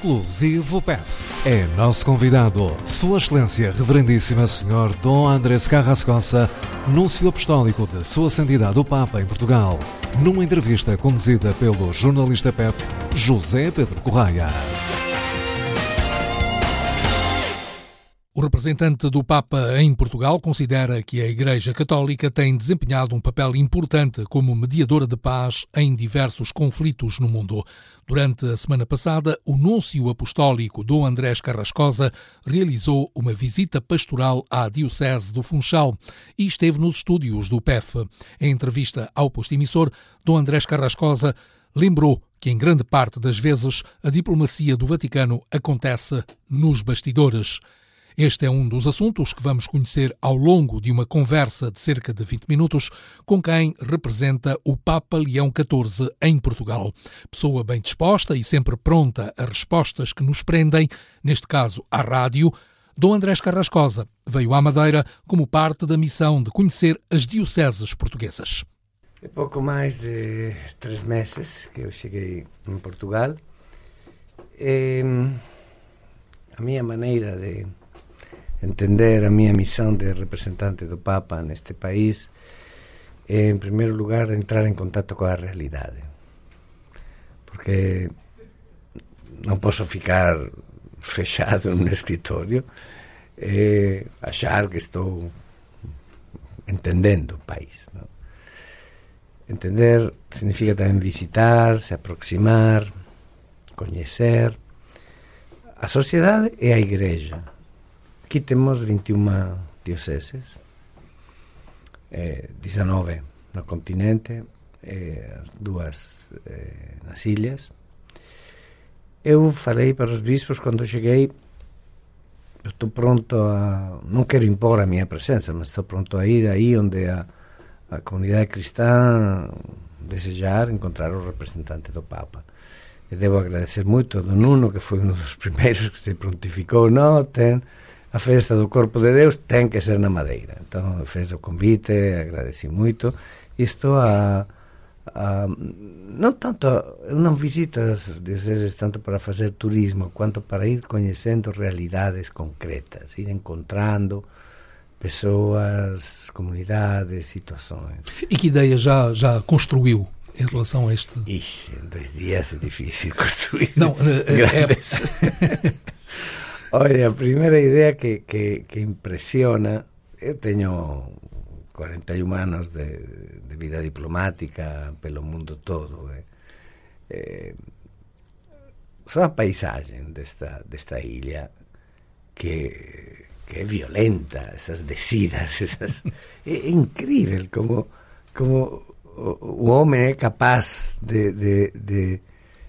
Exclusivo PEF. É nosso convidado, Sua Excelência Reverendíssima Senhor Dom Andrés Carrascosa, Núncio Apostólico de Sua Santidade o Papa em Portugal, numa entrevista conduzida pelo jornalista PEF José Pedro Correia. O representante do Papa em Portugal considera que a Igreja Católica tem desempenhado um papel importante como mediadora de paz em diversos conflitos no mundo. Durante a semana passada, o Núncio Apostólico Dom Andrés Carrascosa realizou uma visita pastoral à Diocese do Funchal e esteve nos estúdios do PEF. Em entrevista ao posto emissor, Dom Andrés Carrascosa lembrou que, em grande parte das vezes, a diplomacia do Vaticano acontece nos bastidores. Este é um dos assuntos que vamos conhecer ao longo de uma conversa de cerca de 20 minutos com quem representa o Papa Leão XIV em Portugal. Pessoa bem disposta e sempre pronta a respostas que nos prendem, neste caso à rádio, Dom Andrés Carrascosa veio à Madeira como parte da missão de conhecer as dioceses portuguesas. É pouco mais de 3 meses que eu cheguei em Portugal. A minha maneira de entender a minha missão de representante do Papa neste país é, em primeiro lugar, entrar em contato com a realidade, porque não posso ficar fechado no escritório e achar que estou entendendo o país, não? Entender significa também visitar, se aproximar, conhecer a sociedade e a Igreja. Aqui temos 21 dioceses, 19 no continente, 2 nas ilhas. Eu falei para os bispos quando cheguei, eu estou pronto a... Não quero impor a minha presença, mas estou pronto a ir aí onde a comunidade cristã desejar encontrar o representante do Papa. E devo agradecer muito ao Dom Nuno, que foi um dos primeiros que se prontificou. A festa do Corpo de Deus tem que ser na Madeira. Então fez o convite, agradeci muito. E estou não tanto, eu não visito as dioceses tanto para fazer turismo, quanto para ir conhecendo realidades concretas, ir encontrando pessoas, comunidades, situações. E que ideia já construiu em relação a este? Ixi, em 2 dias é difícil construir. Não, Olha, a primeira ideia que impresiona, eu tenho 41 anos de vida diplomática pelo mundo todo, só a paisagem desta ilha que é violenta, essas descidas, é incrível como o homem é capaz de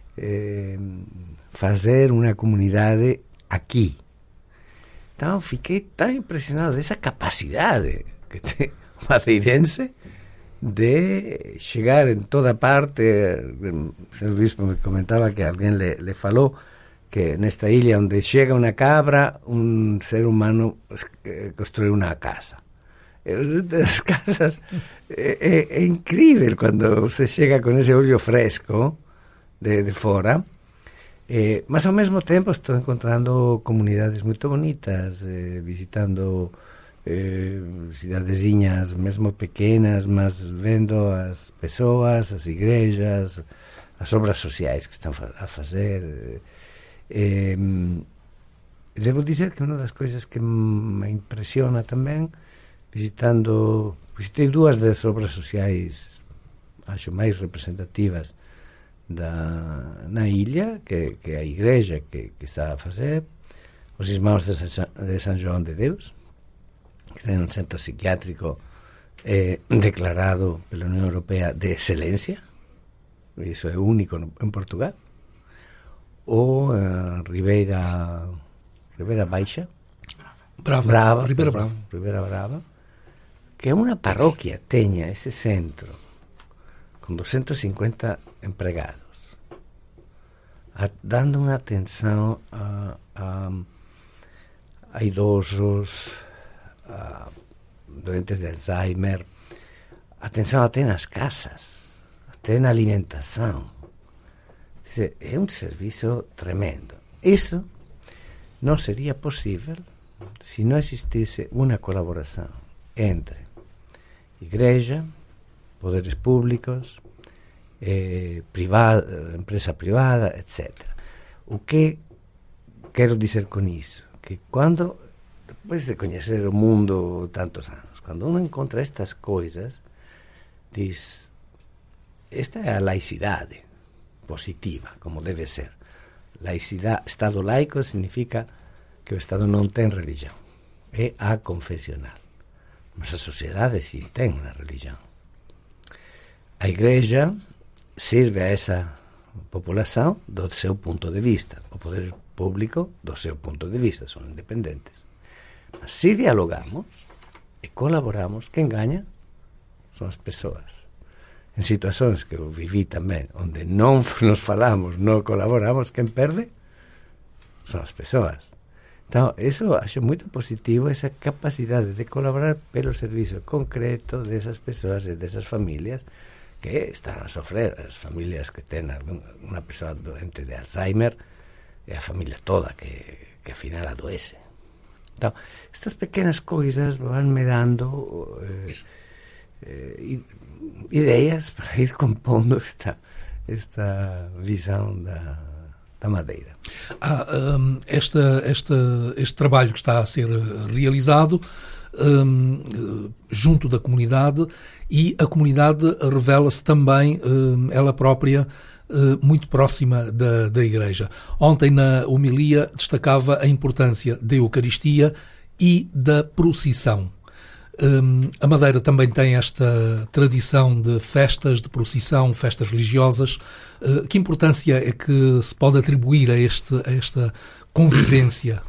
fazer uma comunidade aqui. Então fiquei tão impressionado dessa capacidade que tem o madeirense de chegar em toda parte. O senhor bispo me comentava que alguém le falou que nesta ilha onde chega uma cabra, um ser humano construiu uma casa. As casas é incrível quando você chega com esse olho fresco de fora. Mas ao mesmo tempo estou encontrando comunidades muito bonitas, visitando cidadezinhas mesmo pequenas, mas vendo as pessoas, as igrejas, as obras sociais que estão a fazer. Devo dizer que uma das coisas que me impressiona também, visitei 2 das obras sociais, acho mais representativas na ilha, que a igreja que está a fazer, os irmãos de São João de Deus, que tem um centro psiquiátrico declarado pela União Europeia de excelência, isso é único em Portugal, ou Ribeira Baixa, Ribeira Brava, que é uma paróquia, tenha esse centro com 250 empregados, dando uma atenção a idosos, a doentes de Alzheimer, atenção até nas casas, até na alimentação. É um serviço tremendo. isso não seria possível se não existisse uma colaboração entre igreja, poderes públicos, empresa privada, etc. O que quero dizer com isso? Que quando, depois de conhecer o mundo tantos anos, quando uno encontra estas coisas, diz, esta é a laicidade positiva, como deve ser. Laicidade, Estado laico significa que o Estado não tem religião, é aconfessional. Mas a sociedade sim tem uma religião. A igreja serve a essa população do seu ponto de vista, o poder público do seu ponto de vista, são independentes. Mas se dialogamos e colaboramos, quem ganha são as pessoas. Em situações que eu vivi também, onde não nos falamos, não colaboramos, quem perde são as pessoas. Então, isso acho muito positivo, essa capacidade de colaborar pelo serviço concreto dessas pessoas e dessas famílias que estão a sofrer. As famílias que têm uma pessoa doente de Alzheimer, é a família toda que afinal adoece. Então, estas pequenas coisas vão me dando ideias para ir compondo esta visão da Madeira. Este trabalho que está a ser realizado junto da comunidade, e a comunidade revela-se também ela própria muito próxima da Igreja. Ontem na homilia destacava a importância da Eucaristia e da procissão. A Madeira também tem esta tradição de festas, de procissão, festas religiosas. Que importância é que se pode atribuir a esta convivência?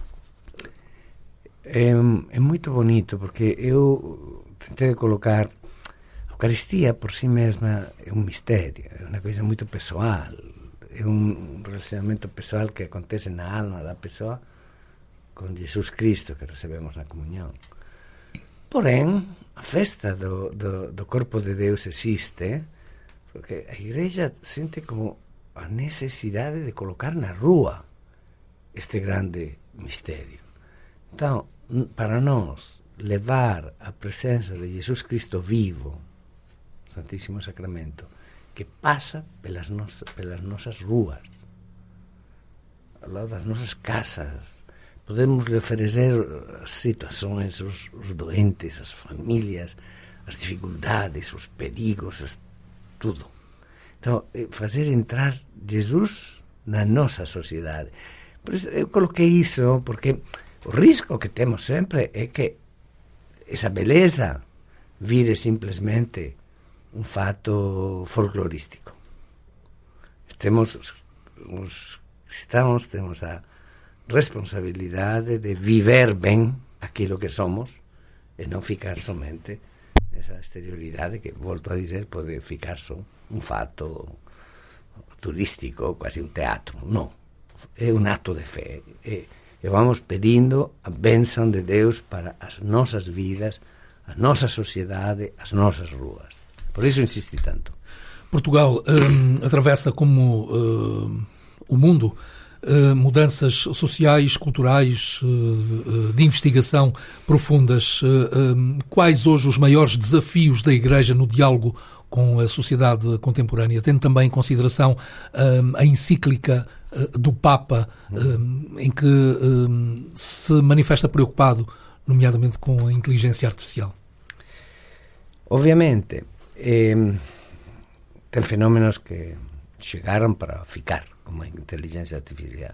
É muito bonito, porque eu tentei colocar a Eucaristia por si mesma é um mistério, é uma coisa muito pessoal, é um relacionamento pessoal que acontece na alma da pessoa com Jesus Cristo que recebemos na comunhão. Porém, a festa do corpo de Deus existe porque a igreja sente como a necessidade de colocar na rua este grande mistério. Então, para nós, levar a presença de Jesus Cristo vivo, Santíssimo Sacramento, que passa pelas nossas ruas, ao lado das nossas casas, podemos lhe oferecer as situações, os doentes, as famílias, as dificuldades, os perigos, tudo. Então, fazer entrar Jesus na nossa sociedade. Por isso, eu coloquei isso porque o risco que temos sempre é que essa beleza vire simplesmente um fato folclorístico. Os cristãos temos a responsabilidade de viver bem aquilo que somos e não ficar somente nessa exterioridade que, volto a dizer, pode ficar só um fato turístico, quase um teatro. Não, é um ato de fé. E vamos pedindo a bênção de Deus para as nossas vidas, a nossa sociedade, as nossas ruas. Por isso insisti tanto. Portugal atravessa como o mundo mudanças sociais, culturais, de investigação profundas. Quais hoje os maiores desafios da Igreja no diálogo com a sociedade contemporânea, tendo também em consideração a encíclica do Papa, em que se manifesta preocupado, nomeadamente com a inteligência artificial? Obviamente, tem fenómenos que chegaram para ficar, como a inteligência artificial.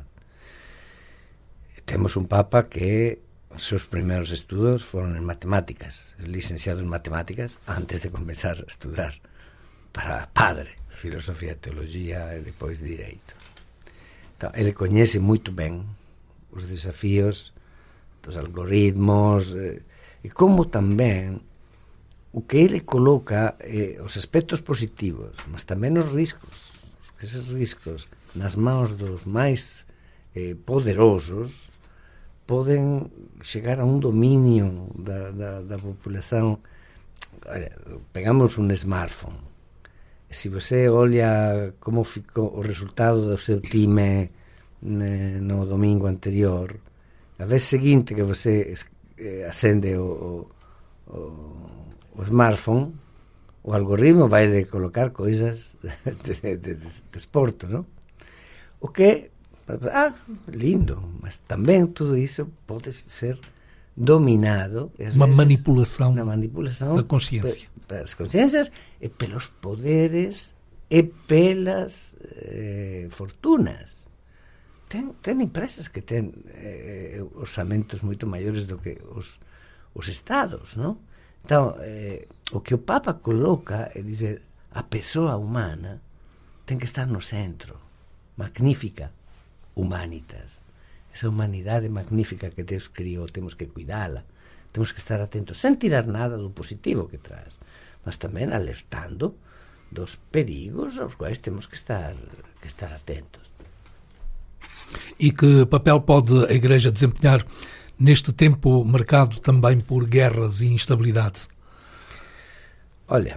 Temos um Papa que os seus primeiros estudos foram em matemáticas, licenciado em matemáticas, antes de começar a estudar para padre, filosofia, teologia e depois direito. Então, ele conhece muito bem os desafios dos algoritmos e como também o que ele coloca os aspectos positivos, mas também os riscos. Esses riscos nas mãos dos mais poderosos podem chegar a um domínio da população. Olha, pegamos um smartphone. Se você olha como ficou o resultado do seu time no domingo anterior, a vez seguinte que você acende o smartphone, o algoritmo vai lhe colocar coisas de desporto, não? O que lindo, mas também tudo isso pode ser dominado, uma manipulação da consciência, pelas consciências e pelos poderes e pelas fortunas. Tem empresas que têm orçamentos muito maiores do que os estados, não? Então, o que o Papa coloca é dizer, a pessoa humana tem que estar no centro. Magnífica humanitas. Essa humanidade magnífica que Deus criou, temos que cuidá-la. Temos que estar atentos, sem tirar nada do positivo que traz, mas também alertando dos perigos aos quais temos que estar atentos. E que papel pode a Igreja desempenhar neste tempo marcado também por guerras e instabilidade? Olha,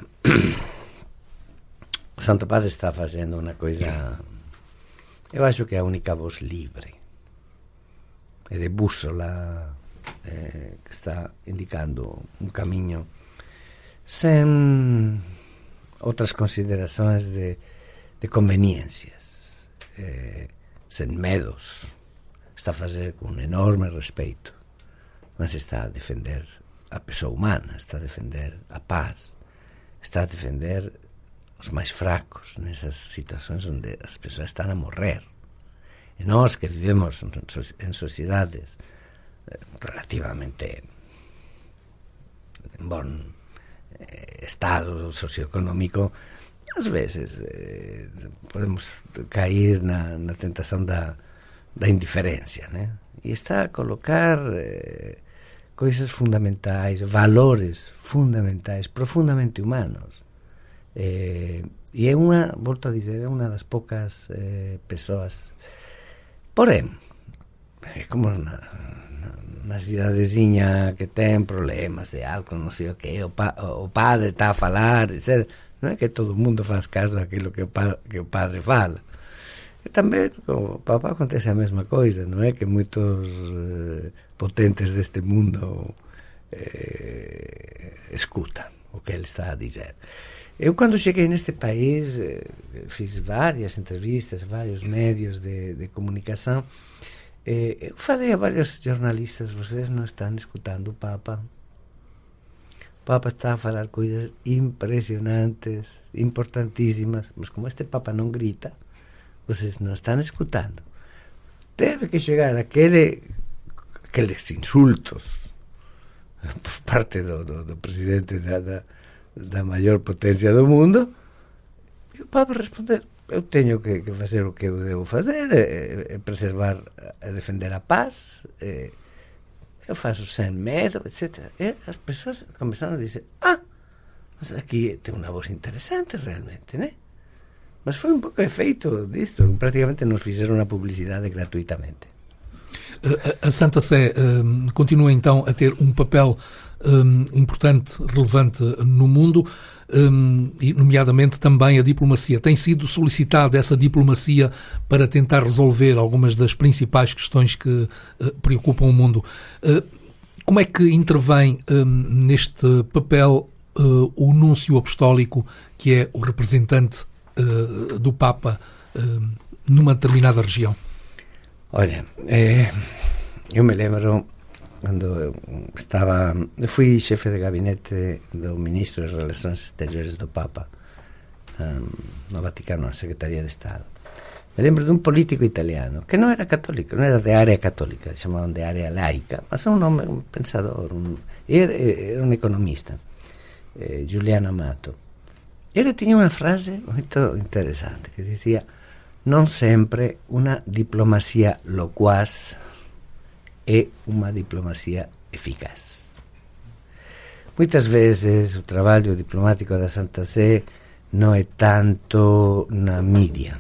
o Santo Padre está fazendo uma coisa, eu acho que é a única voz livre, é de bússola, que está indicando um caminho sem outras considerações de conveniências, sem medos. Está a fazer com um enorme respeito, mas está a defender a pessoa humana, está a defender a paz, está a defender os mais fracos nessas situações onde as pessoas estão a morrer. E nós que vivemos em sociedades relativamente em bom estado socioeconómico, às vezes podemos cair na tentação da indiferença, né? E está a colocar coisas fundamentais, valores fundamentais, profundamente humanos. E é volto a dizer, é uma das poucas pessoas. Porém, é como na cidadezinha que tem problemas de álcool, não sei o que, o padre está a falar, etc. Não é que todo mundo faz caso daquilo que o padre fala. E também com o Papa acontece a mesma coisa, não é que muitos potentes deste mundo escutam o que ele está a dizer. Eu, quando cheguei neste país, fiz várias entrevistas, vários médios de comunicação. Eu falei a vários jornalistas, vocês não estão escutando o Papa. O Papa está a falar coisas impressionantes, importantíssimas, mas como este Papa não grita, vocês não estão escutando. Teve que chegar aqueles insultos por parte do presidente da maior potência do mundo, e o Papa responder, eu tenho que fazer o que eu devo fazer, é preservar, é defender a paz, eu faço sem medo, etc. E as pessoas começaram a dizer, mas aqui tem uma voz interessante realmente, né? Mas foi um pouco efeito disto, praticamente nos fizeram uma publicidade gratuitamente. A Santa Sé continua então a ter um papel importante, relevante no mundo, e nomeadamente também a diplomacia. Tem sido solicitada essa diplomacia para tentar resolver algumas das principais questões que preocupam o mundo. Como é que intervém neste papel o núncio apostólico, que é o representante do Papa numa determinada região? Olha, eu me lembro quando eu fui chefe de gabinete do ministro de Relações Exteriores do Papa no Vaticano, na Secretaria de Estado. Me lembro de um político italiano que não era católico, não era de área católica, chamavam de área laica, mas é um pensador, era um economista, Giuliano Amato. Ele tinha uma frase muito interessante que dizia: non sempre una diplomacia loquaz é uma diplomacia eficaz. Muitas vezes o trabalho diplomático da Santa Sé não é tanto na mídia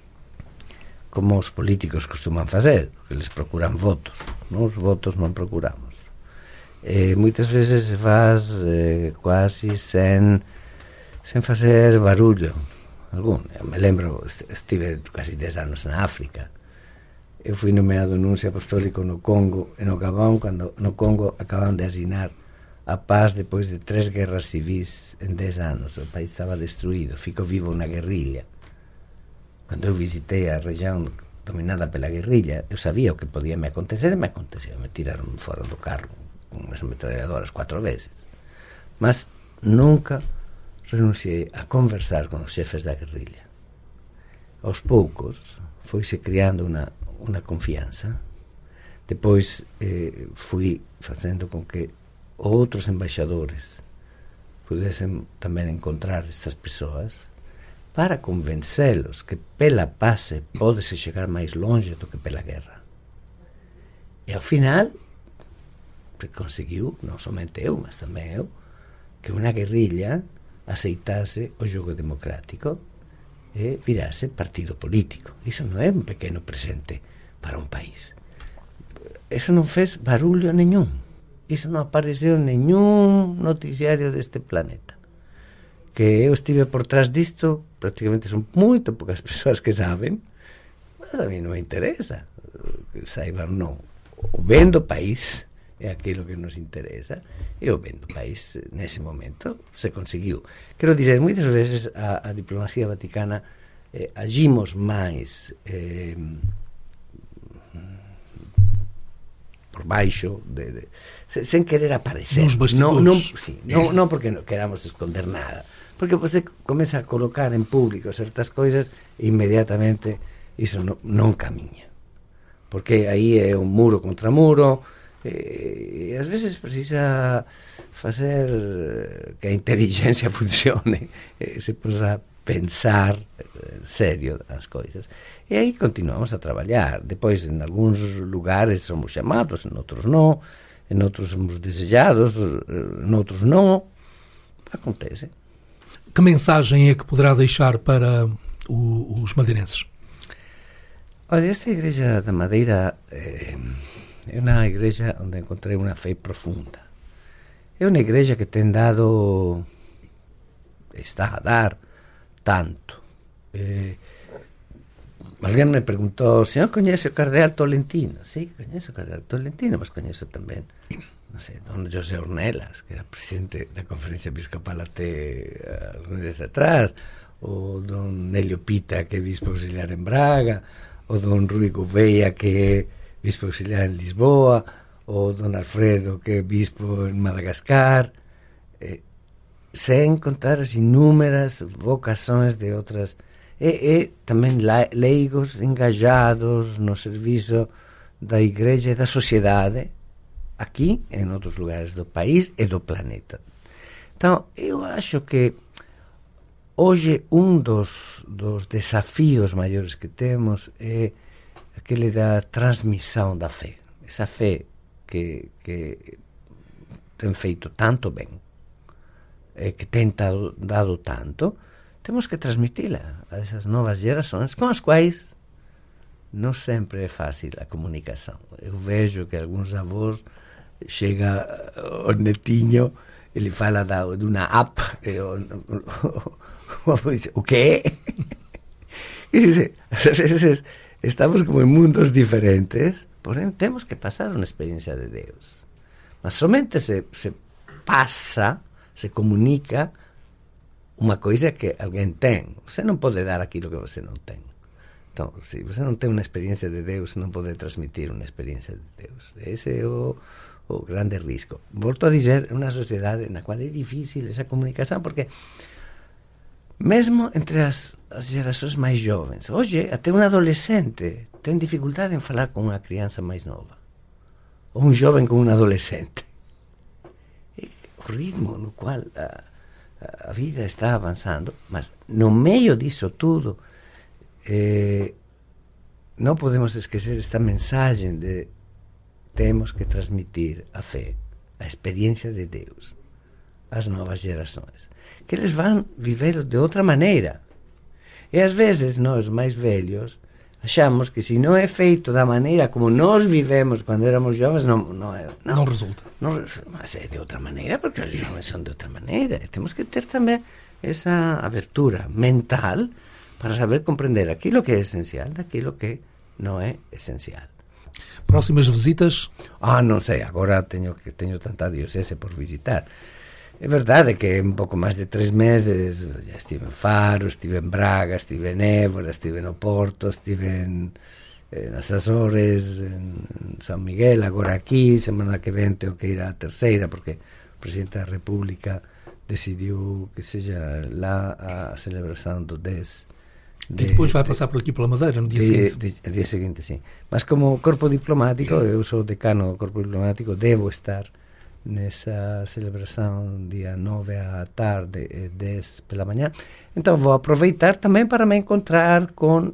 como os políticos costumam fazer, porque eles procuram votos. Nós votos não procuramos. Muitas vezes se faz quase sem fazer barulho algum. Eu me lembro, estive quase 10 anos na África, eu fui nomeado nuncio apostólico no Congo e no Gabón, cando no Congo acaban de asinar a paz depois de 3 guerras civis en 10 anos. O país estaba destruído, fico vivo na guerrilla. Cando eu visitei a región dominada pela guerrilla, eu sabía o que podía me acontecer e me aconteceu. Me tiraron fora do carro con as metralhadoras 4 veces. Mas nunca renunciei a conversar con os xefes da guerrilla. Aos poucos foise criando unha confianza. Depois fui facendo con que outros embaixadores pudesen tamén encontrar estas persoas para convencelos que pela paz pódese chegar máis longe do que pela guerra. E ao final conseguiu, non somente eu, mas tamén eu, que unha guerrilla aceitase o xogo democrático e virase partido político. Iso non é un pequeno presente para un país. Iso non fez barullo nenhum. Iso non apareceu en ningún noticiario deste planeta. Que eu estive por trás disto, prácticamente son moito poucas persoas que saben, mas a mí non me interesa que saiban, non. O ben do país é aquilo que nos interesa, e o ben do país nese momento se conseguiu. Quero dizer, moitas veces a diplomacia vaticana agimos máis por baixo sen querer aparecer, non porque non queramos esconder nada, porque você comeza a colocar en público certas coisas e inmediatamente iso non camiña, porque aí é un muro contra muro, e ás veces precisa facer que a inteligencia funcione, se posa pensar en serio as coisas. E aí continuamos a traballar. Depois, en algúns lugares somos chamados, en outros non, en outros somos desejados, en outros non. Acontece. Que mensagem é que poderá deixar para os madeirenses? Olha, esta igreja da Madeira é unha igreja onde encontrei unha fé profunda. É unha igreja que ten dado, está a dar tanto. Alguén me preguntou, señor, coñece o cardeal Tolentino? Sí, coñezo o cardeal Tolentino, mas coñezo tamén, non sei, don José Ornelas, que era presidente da Conferencia Episcopal até algúns días atrás, o don Nelio Pita, que é bispo auxiliar en Braga, o don Rui Gouveia, que é bispo auxiliar en Lisboa, o don Alfredo, que é bispo en Madagascar, sen contar as inúmeras vocações de outras, e tamén leigos engajados no servizo da igreja e da sociedade aquí e en outros lugares do país e do planeta. Então, eu acho que hoxe un dos desafíos maiores que temos é aquele da transmisión da fé, esa fé que ten feito tanto ben, que ten dado tanto, temos que transmitila a esas novas gerações con as quais non sempre é fácil a comunicación. Eu vejo que algúns avós chega o netiño e lhe fala dunha app e o avó dice, o que? E dice, ás veces estamos como en mundos diferentes, porém temos que pasar unha experiencia de Deus, mas somente se pasa, se comunica unha coisa que alguén ten. Você non pode dar aquilo que você non ten. Então, se você non ten unha experiencia de Deus, non pode transmitir unha experiencia de Deus. Ese é o grande risco. Volto a dizer, é unha sociedade na qual é difícil esa comunicación, porque mesmo entre as gerações máis jovens, hoxe até un adolescente ten dificultade en falar con unha crianza máis nova, ou un joven con un adolescente. O ritmo no cual a vida está avanzando, mas no medio disso tudo non podemos esquecer esta mensaxe de temos que transmitir a fé, a experiencia de Deus ás novas gerações, que eles van viver de outra maneira. E ás veces nós máis velhos achamos que se non é feito da maneira como nós vivemos cando éramos jovens, non resulta. Mas é de outra maneira, porque os jovens son de outra maneira. E temos que ter tamén esa abertura mental para saber comprender aquilo que é esencial daquilo que não é essencial. Próximas visitas? Não sei, agora tenho tanta diocese por visitar. É verdade que em pouco mais de 3 meses já estive em Faro, estive em Braga, estive em Évora, estive no Porto, estive nas Azores, em São Miguel, agora aqui, semana que vem tenho que ir à terceira, porque o Presidente da República decidiu que seja lá a celebração do 10. E depois vai passar por aqui pela Madeira no dia seguinte? Dia seguinte, sim. Mas como corpo diplomático, eu sou decano do corpo diplomático, devo estar nessa celebração dia 9 à tarde e 10 pela manhã. Então vou aproveitar também para me encontrar com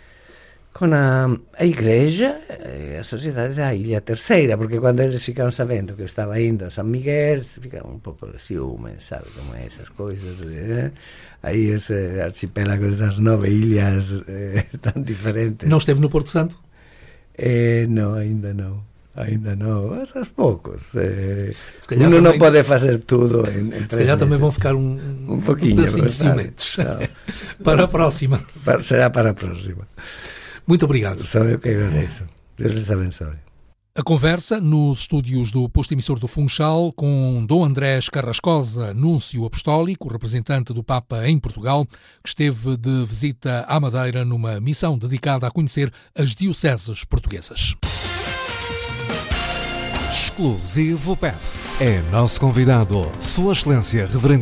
a igreja e a sociedade da Ilha Terceira, porque quando eles ficaram sabendo que eu estava indo a São Miguel, ficaram um pouco de ciúme, sabe como é essas coisas, aí esse archipélago dessas 9 ilhas tão diferentes. Não esteve no Porto Santo? Não, ainda não, mas aos poucos. Uno não pode fazer tudo em 3 meses. Se calhar também vão ficar um pouquinho de ciumentos. Para a próxima. Será para a próxima. Muito obrigado. Só eu que agradeço. Deus lhes abençoe. A conversa nos estúdios do posto emissor do Funchal com Dom Andrés Carrascosa, núncio apostólico, representante do Papa em Portugal, que esteve de visita à Madeira numa missão dedicada a conhecer as dioceses portuguesas. Exclusivo PEF. É nosso convidado, Sua Excelência Reverendíssima